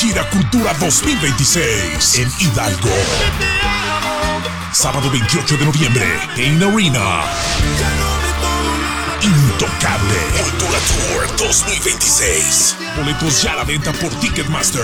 Gira Cultura 2026 en Hidalgo. Sábado 28 de noviembre, Pain Arena. Intocable Cultura Tour 2026. Boletos ya a la venta por Ticketmaster.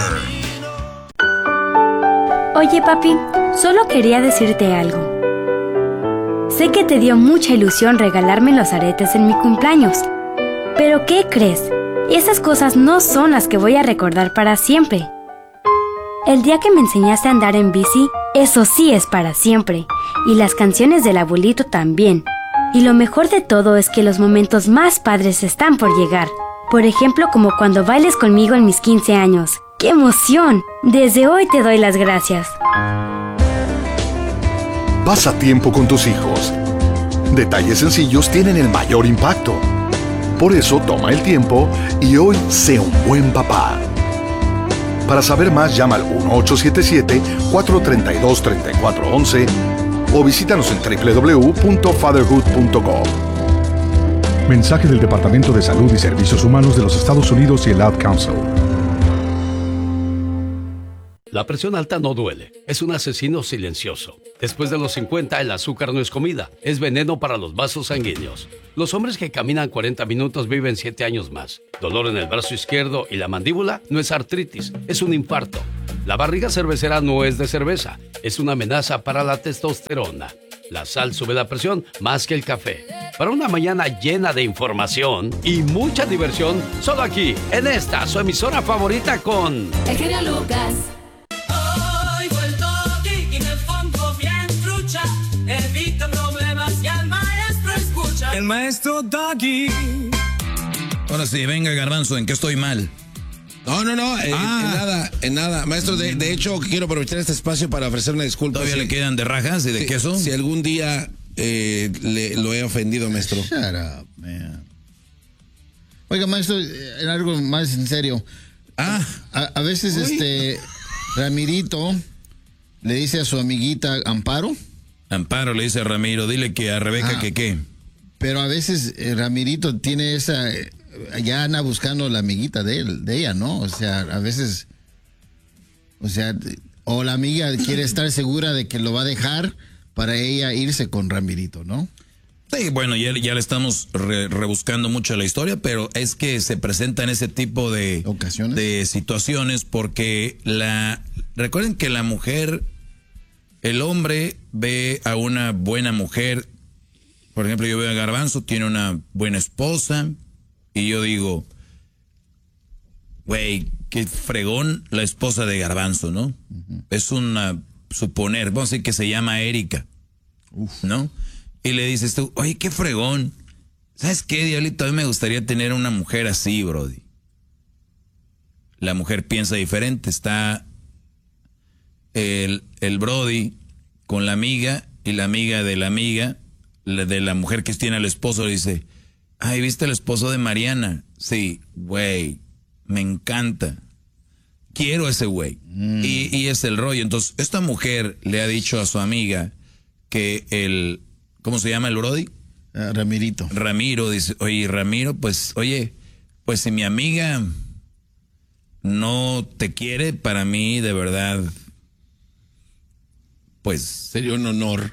Oye, papi, solo quería decirte algo. Sé que te dio mucha ilusión regalarme los aretes en mi cumpleaños. Pero ¿qué crees? Esas cosas no son las que voy a recordar para siempre. El día que me enseñaste a andar en bici, eso sí es para siempre. Y las canciones del abuelito también. Y lo mejor de todo es que los momentos más padres están por llegar. Por ejemplo, como cuando bailes conmigo en mis 15 años. ¡Qué emoción! Desde hoy te doy las gracias. Pasa tiempo con tus hijos. Detalles sencillos tienen el mayor impacto. Por eso toma el tiempo y hoy sé un buen papá. Para saber más, llama al 1877-432-3411 o visítanos en www.fatherhood.com. Mensaje del Departamento de Salud y Servicios Humanos de los Estados Unidos y el Ad Council. La presión alta no duele, es un asesino silencioso. Después de los 50, el azúcar no es comida, es veneno para los vasos sanguíneos. Los hombres que caminan 40 minutos viven 7 años más. Dolor en el brazo izquierdo y la mandíbula no es artritis, es un infarto. La barriga cervecera no es de cerveza, es una amenaza para la testosterona. La sal sube la presión más que el café. Para una mañana llena de información y mucha diversión, solo aquí, en esta, su emisora favorita con... El genio Lucas. Evita problemas y al maestro escucha. El maestro está aquí. Ahora sí, venga, Garbanzo, ¿en qué estoy mal? No, en nada. Maestro, de hecho, quiero aprovechar este espacio para ofrecer una disculpa. ¿Todavía le quedan de rajas y de queso? Si algún día lo he ofendido, maestro. Shut up, man. Oiga, maestro, en algo más en serio. A veces, Ramirito le dice a su amiguita Amparo. Amparo le dice a Ramiro, dile que a Rebeca que qué. Pero a veces Ramirito tiene esa... ya anda buscando la amiguita de ella, ¿no? O sea, a veces... O la amiga quiere estar segura de que lo va a dejar para ella irse con Ramirito, ¿no? Sí, bueno, ya le estamos rebuscando mucho la historia, pero es que se presentan ese tipo de... ¿ocasiones? De situaciones porque recuerden que la mujer... El hombre ve a una buena mujer, por ejemplo, yo veo a Garbanzo, tiene una buena esposa, y yo digo, güey, qué fregón la esposa de Garbanzo, ¿no? Uh-huh. Es suponer, vamos a decir que se llama Erika, ¿no? Y le dices tú, oye, qué fregón, ¿sabes qué, diablito? A mí me gustaría tener una mujer así, brody. La mujer piensa diferente, está... El Brody con la amiga y la amiga de la mujer que tiene al esposo le dice, ay, ¿viste el esposo de Mariana? Sí, güey, me encanta, quiero ese güey. Y es el rollo. Entonces esta mujer le ha dicho a su amiga que ¿cómo se llama el Brody? Ramirito. Ramiro, dice, oye, Ramiro, pues si mi amiga no te quiere, para mí de verdad... pues sería un honor.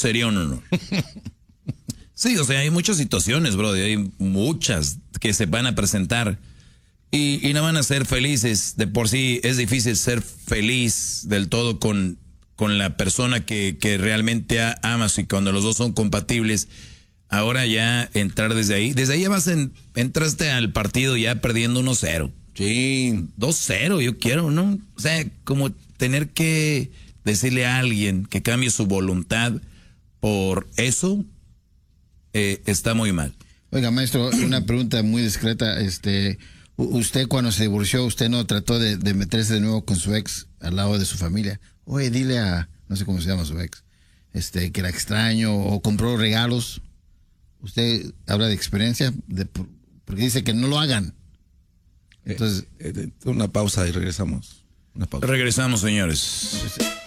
Sí, o sea, hay muchas situaciones, bro, hay muchas que se van a presentar y no van a ser felices. De por sí es difícil ser feliz del todo con la persona que realmente amas, y cuando los dos son compatibles, ahora ya entrar desde ahí ya entraste al partido ya perdiendo 1-0. Sí, 2-0 yo quiero, ¿no? O sea, como tener que decirle a alguien que cambie su voluntad por eso, está muy mal. Oiga, maestro, una pregunta muy discreta. Usted cuando se divorció, ¿usted no trató de meterse de nuevo con su ex al lado de su familia? Oye, dile a, no sé cómo se llama su ex, que la extraño, o compró regalos. ¿Usted habla de experiencia? Porque dice que no lo hagan. Entonces, una pausa y regresamos. Regresamos, señores.